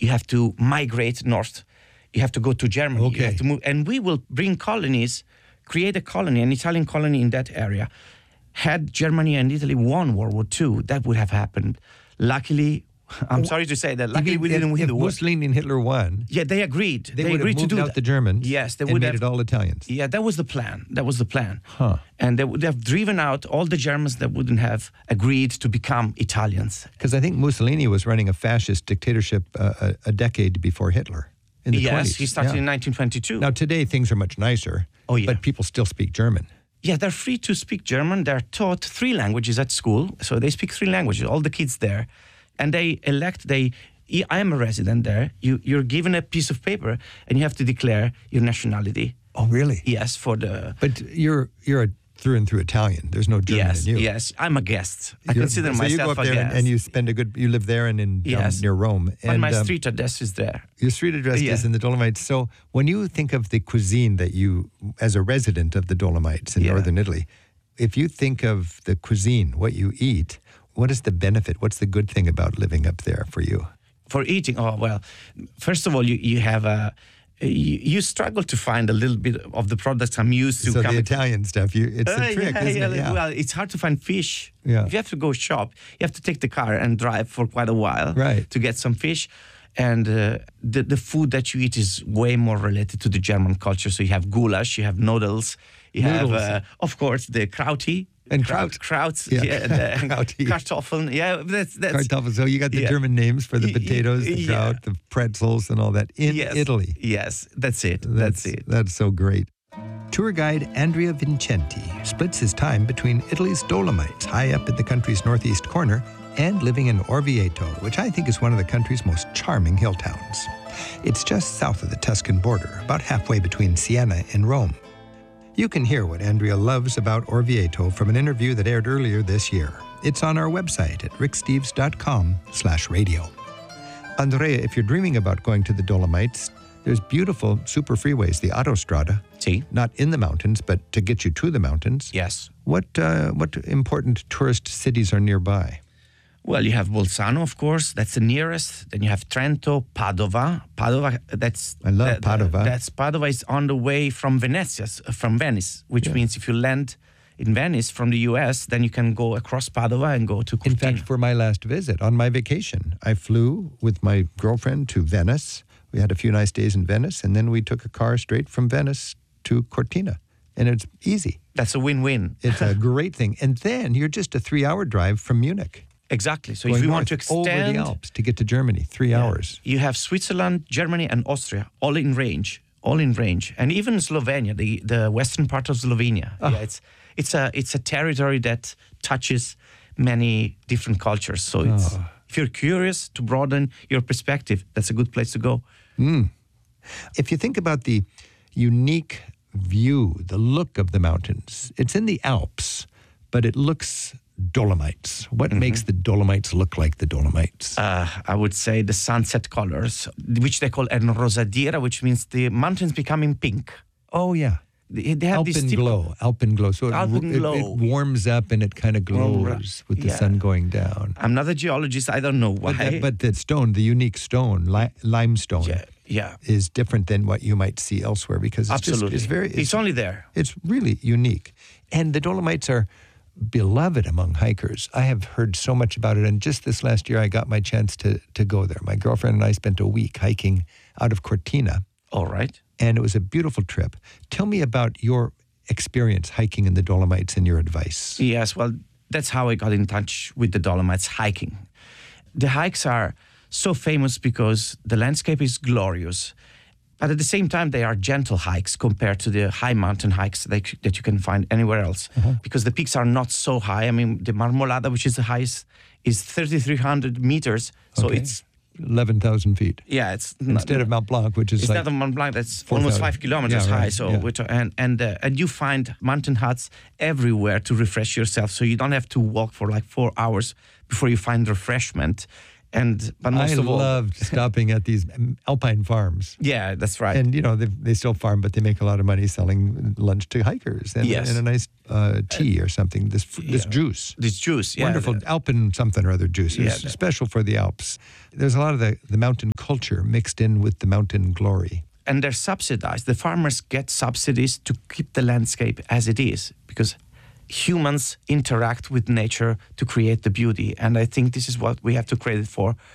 you have to migrate north. You have to go to Germany. Okay. You have to move, and we will bring colonies, create a colony, an Italian colony in that area. Had Germany and Italy won World War II, that would have happened. Luckily, I'm sorry to say that. Luckily, we didn't win the war. Mussolini and Hitler won. Yeah, they agreed. They would agreed have to moved do out that. the Germans. Yes, they and would made have. it all Italians. Yeah, that was the plan. That was the plan. Huh. And they would have driven out all the Germans that wouldn't have agreed to become Italians. Because I think Mussolini was running a fascist dictatorship a decade before Hitler. In the 20s. Yes, he started in 1922. Now, today, things are much nicer. Oh, yeah. But people still speak German. Yeah, they're free to speak German. They're taught 3 languages at school. So they speak 3 languages, all the kids there. And I am a resident there. You're given a piece of paper and you have to declare your nationality. Oh, really? Yes, But you're a through and through Italian. There's no German in you. Yes, I'm a guest. I consider so myself you go up a there guest. and you spend you live there and down near Rome. But And my street address is there. Your street address is in the Dolomites. So when you think of the cuisine that you, as a resident of the Dolomites in northern Italy, if you think of the cuisine, what you eat, what is the benefit? What's the good thing about living up there for you? For eating, first of all, you have you struggle to find a little bit of the products I'm used to. So the Italian stuff, it's a trick, isn't it? Yeah. Well, it's hard to find fish. Yeah. If you have to go shop, you have to take the car and drive for quite a while to get some fish. And the food that you eat is way more related to the German culture. So you have goulash, you have noodles, you have, of course, the krauti. And krauts, krauti. Kartoffeln. Yeah, that's Kartoffeln. So you got the German names for the potatoes, the kraut, the pretzels, and all that in Italy. Yes, that's it. That's it. That's so great. Tour guide Andrea Vincenti splits his time between Italy's Dolomites, high up in the country's northeast corner, and living in Orvieto, which I think is one of the country's most charming hill towns. It's just south of the Tuscan border, about halfway between Siena and Rome. You can hear what Andrea loves about Orvieto from an interview that aired earlier this year. It's on our website at ricksteves.com/radio. Andrea, if you're dreaming about going to the Dolomites, there's beautiful super freeways, the Autostrada. See? Not in the mountains, but to get you to the mountains. Yes. What important tourist cities are nearby? Well, you have Bolzano, of course. That's the nearest. Then you have Trento, Padova. Padova, I love Padova. Padova is on the way from Venice, which means if you land in Venice from the U.S., then you can go across Padova and go to Cortina. In fact, for my last visit, on my vacation, I flew with my girlfriend to Venice. We had a few nice days in Venice, and then we took a car straight from Venice to Cortina. And it's easy. That's a win-win. It's a great thing. And then you're just a 3-hour drive from Munich. Exactly. So if you want to extend over the Alps to get to Germany, 3 hours. You have Switzerland, Germany, and Austria, all in range, and even Slovenia, the western part of Slovenia. Oh. Yeah, it's a territory that touches many different cultures. So if you're curious to broaden your perspective, that's a good place to go. If you think about the unique view, the look of the mountains, it's in the Alps, but it looks Dolomites. What makes the Dolomites look like the Dolomites? I would say the sunset colors, which they call enrosadiera, which means the mountains becoming pink. Oh, yeah. They have Alpen glow. So it warms up and it kind of glows with the sun going down. I'm not a geologist. I don't know why. But the stone, the unique stone, limestone, is different than what you might see elsewhere because it's only there. It's really unique. And the Dolomites are beloved among hikers. I have heard so much about it, and just this last year I got my chance to go there. My girlfriend and I spent a week hiking out of Cortina. All right. And it was a beautiful trip. Tell me about your experience hiking in the Dolomites and your advice. Yes, well, that's how I got in touch with the Dolomites, hiking. The hikes are so famous because the landscape is glorious. But at the same time, they are gentle hikes compared to the high mountain hikes that you can find anywhere else. Because the peaks are not so high. I mean, the Marmolada, which is the highest, is 3,300 meters. So it's 11,000 feet. Yeah, it's instead of Mont Blanc, which is instead of Mont Blanc, that's almost 5 kilometers high. So and you find mountain huts everywhere to refresh yourself. So you don't have to walk for like 4 hours before you find refreshment. But most of all, I loved stopping at these alpine farms. Yeah, that's right. And, they still farm, but they make a lot of money selling lunch to hikers and a nice tea or something, this juice. This juice, yeah. Wonderful Alpen something or other juice. It's special for the Alps. There's a lot of the mountain culture mixed in with the mountain glory. And they're subsidized. The farmers get subsidies to keep the landscape as it is, because humans interact with nature to create the beauty. And I think this is what we have to credit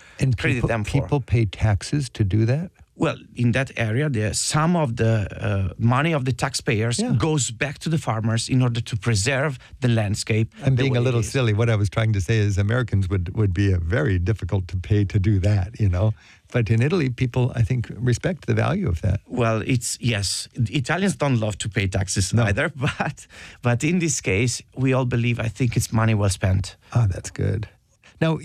them for. People pay taxes to do that? Well, in that area, some of the money of the taxpayers goes back to the farmers in order to preserve the landscape. I'm being a little silly. What I was trying to say is Americans would be very difficult to pay to do that, you know. But in Italy, people, I think, respect the value of that. Well, yes. Italians don't love to pay taxes either, but in this case, we all believe, I think it's money well spent. Ah, that's good. Now,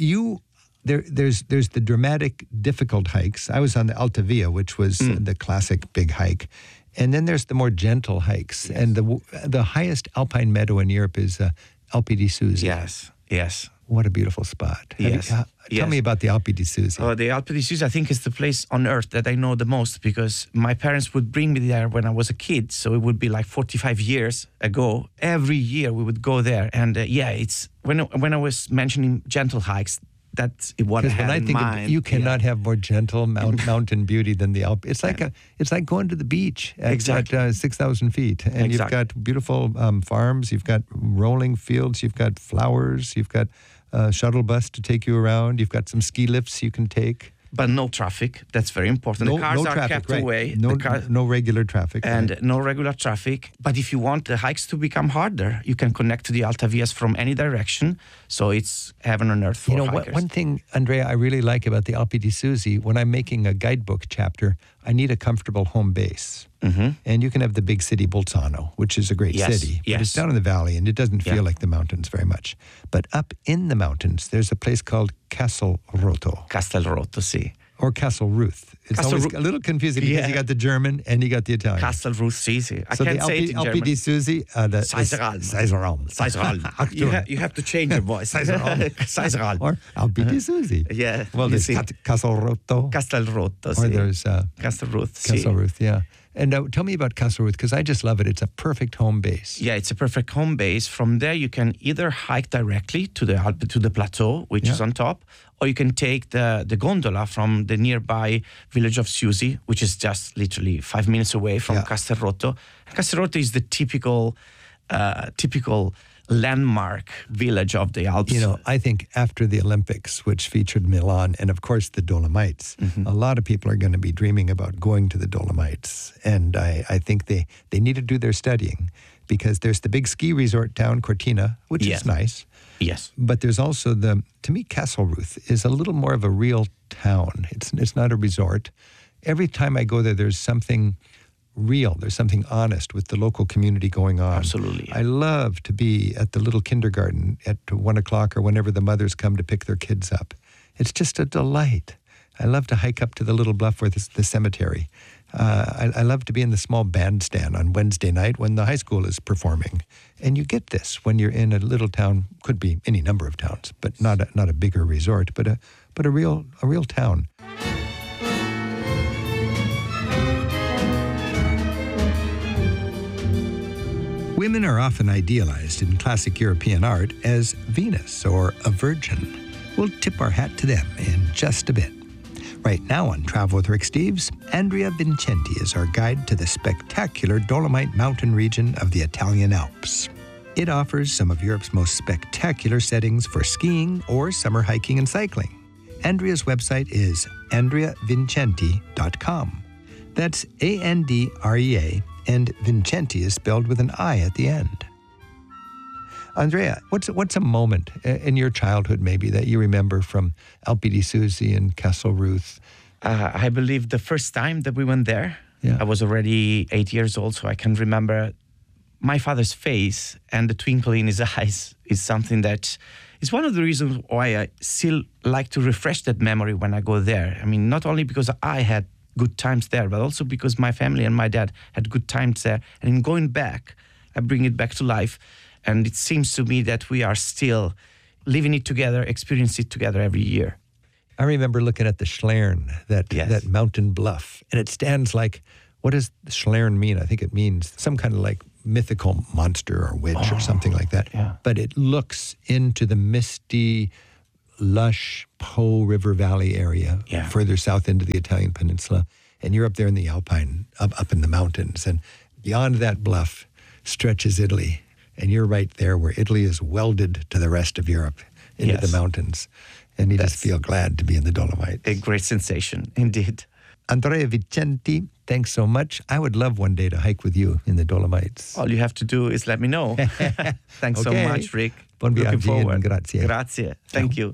there's the dramatic, difficult hikes. I was on the Alta Via, which was the classic big hike. And then there's the more gentle hikes. Yes. And the highest alpine meadow in Europe is Alpi di Susi. Yes. What a beautiful spot. Yes. Tell me about the Alpi di Susi. Oh, the Alpi di Susi, I think, is the place on earth that I know the most, because my parents would bring me there when I was a kid. So it would be like 45 years ago. Every year we would go there. And it's when I was mentioning gentle hikes, that's what I had in mind. You cannot have more gentle mountain beauty than the Alps. It's like going to the beach at 6,000 feet, and you've got beautiful farms. You've got rolling fields. You've got flowers. You've got a shuttle bus to take you around. You've got some ski lifts you can take. But no traffic. That's very important. The cars are kept away. No regular traffic. And no regular traffic. But if you want the hikes to become harder, you can connect to the Alta Vias from any direction. So it's heaven on earth for hikers. One thing, Andrea, I really like about the Alpi di Susi, when I'm making a guidebook chapter, I need a comfortable home base. Mm-hmm. And you can have the big city Bolzano, which is a great city. But it's down in the valley, and it doesn't feel like the mountains very much. But up in the mountains, there's a place called Castelrotto. Castelrotto, sì. Or Castelruth. It's always a little confusing because you got the German and you got the Italian. Castelruth, sì. I can't say it in German. Alpi di Susi. Caesaralm. You have to change your voice. Caesaralm. Or Alpi di Susi. Yeah. Well, there's Castelrotto. Castelrotto, Or there's Castelruth, Castelruth, yeah. And tell me about Castelruth, because I just love it. It's a perfect home base. Yeah, it's a perfect home base. From there, you can either hike directly to the plateau, which is on top, or you can take the gondola from the nearby village of Susi, which is just literally 5 minutes away from Castelrotto. Castelrotto is the typical landmark village of the Alps. You know, I think after the Olympics, which featured Milan and, of course, the Dolomites, a lot of people are going to be dreaming about going to the Dolomites. And I think they need to do their studying, because there's the big ski resort town, Cortina, which is nice. Yes. But there's also to me, Castelruth is a little more of a real town. It's not a resort. Every time I go there, there's something real. There's something honest with the local community going on. Absolutely. I love to be at the little kindergarten at 1 o'clock or whenever the mothers come to pick their kids up. It's just a delight. I love to hike up to the little bluff where the cemetery. I love to be in the small bandstand on Wednesday night when the high school is performing. And you get this when you're in a little town, could be any number of towns, but not a bigger resort, but a real town. Women are often idealized in classic European art as Venus or a virgin. We'll tip our hat to them in just a bit. Right now on Travel with Rick Steves, Andrea Vincenti is our guide to the spectacular Dolomite mountain region of the Italian Alps. It offers some of Europe's most spectacular settings for skiing or summer hiking and cycling. Andrea's website is andreavincenti.com. That's Andrea, and Vincenti is spelled with an I at the end. Andrea, what's a moment in your childhood maybe that you remember from Alpi di Susi and Castelruth? I believe the first time that we went there, I was already 8 years old, so I can remember my father's face and the twinkle in his eyes is something that is one of the reasons why I still like to refresh that memory when I go there. I mean, not only because I had good times there, but also because my family and my dad had good times there. And in going back, I bring it back to life. And it seems to me that we are still living it together, experiencing it together every year. I remember looking at the Schlern, that mountain bluff, and it stands like, what does the Schlern mean? I think it means some kind of like mythical monster or witch or something like that. Yeah. But it looks into the misty lush Po River Valley area, Yeah. further south into the Italian peninsula. And you're up there in the Alpine, up in the mountains. And beyond that bluff stretches Italy. And you're right there where Italy is welded to the rest of Europe into the mountains. And you just feel glad to be in the Dolomites. A great sensation, indeed. Andrea Vicenti, thanks so much. I would love one day to hike with you in the Dolomites. All you have to do is let me know. Thanks so much, Rick. Buon Looking viaggio and forward. grazie. Grazie. Thank you.